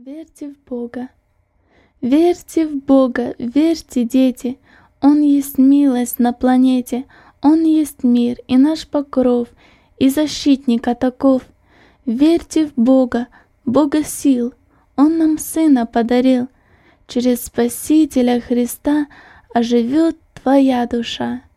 Верьте в Бога, верьте в Бога, верьте, дети, Он есть милость на планете, Он есть мир и наш покров, и защитника таков. Верьте в Бога, Бога сил, Он нам Сына подарил, через Спасителя Христа оживет твоя душа.